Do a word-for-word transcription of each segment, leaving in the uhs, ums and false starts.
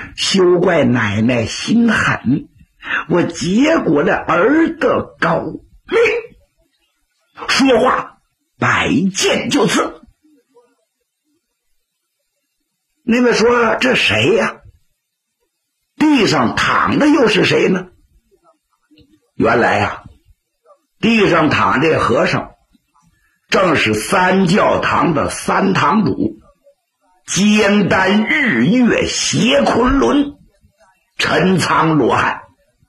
休怪奶奶心狠，我结果了儿的高命。说话摆剑就刺。那位说这谁呀、啊？地上躺的又是谁呢？原来呀、啊，地上躺这和尚正是三教堂的三堂主，肩担日月挟昆仑，陈仓罗汉。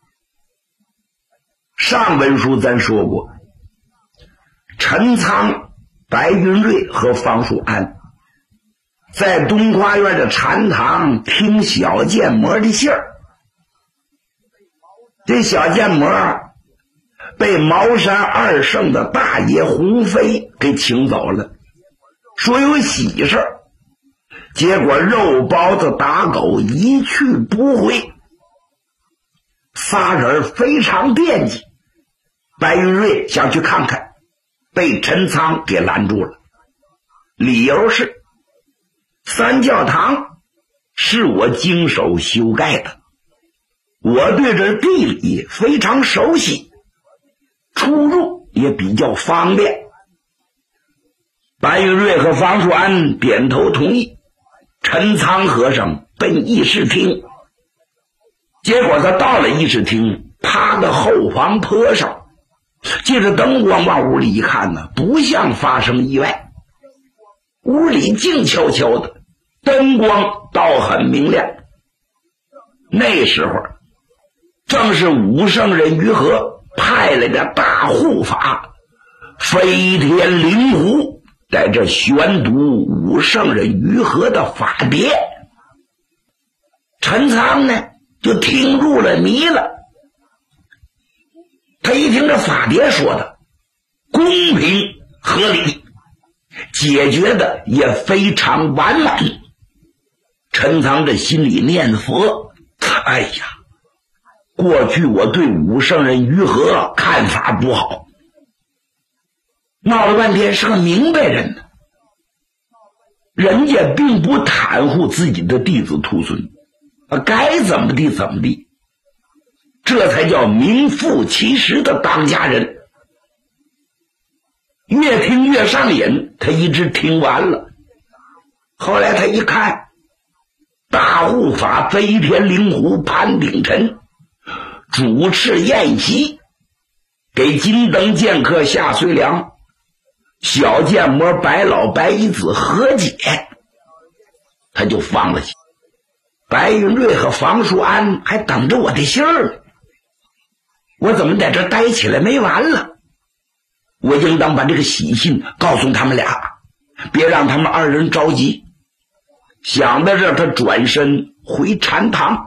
上文书咱说过，陈仓、白云瑞和方树安在东花院的禅堂听小剑魔的信儿。这小剑魔被茅山二圣的大爷胡飞给请走了，说有喜事，结果肉包子打狗，一去不回。仨人非常惦记，白云瑞想去看看，被陈仓给拦住了。理由是三教堂是我经手修盖的，我对这地理非常熟悉，出入也比较方便。白云瑞和方树安点头同意，陈仓和尚奔议事厅。结果他到了议事厅，趴在后房坡上，借着灯光往屋里一看呢，不像发生意外，屋里静悄悄的，灯光倒很明亮。那时候正是五圣人于和派来的大护法飞天灵狐在这宣读五圣人于和的法牒。陈仓呢就听入了迷了，他一听这法牒说的公平合理，解决的也非常完满。陈仓这心里念佛，哎呀，过去我对五圣人于和看法不好，闹了半天是个明白人呢，人家并不袒护自己的弟子徒孙，该怎么地怎么地，这才叫名副其实的当家人。越听越上瘾，他一直听完了。后来他一看，大护法飞天灵狐潘鼎臣主持宴席，给金灯剑客夏遂良、小剑魔白老白一子和解，他就放了心。白云瑞和房树安还等着我的信儿呢，我怎么在这待起来没完了？我应当把这个喜信告诉他们俩，别让他们二人着急。想到这，他转身回禅堂。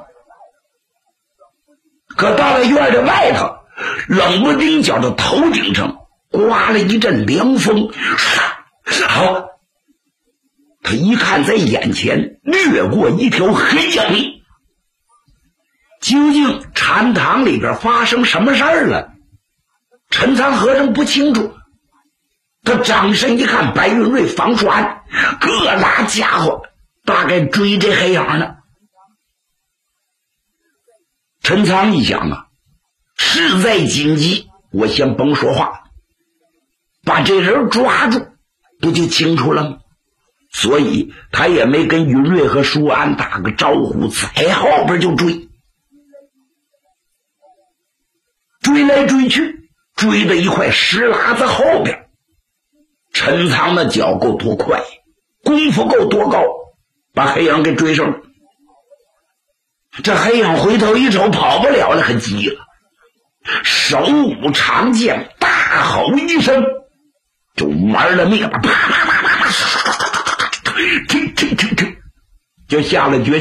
可到了院的外头，冷不丁觉着头顶上刮了一阵凉风，好，他一看，在眼前掠过一条黑影。究竟禅堂里边发生什么事儿了？陈仓和尚不清楚。他掌身一看，白云瑞、房树安各拉家伙，大概追这黑影呢。陈仓一想啊，事在紧急，我先甭说话，把这人抓住不就清楚了吗？所以他也没跟云瑞和舒安打个招呼，在后边就追，追来追去，追到一块石喇子后边。陈仓的脚够多快，功夫够多高，把黑影给追上了。这黑影回头一瞅，跑不了了，可急了，手舞长剑，大吼一声，就玩了命了，啪啪啪啪啪，就下了决心。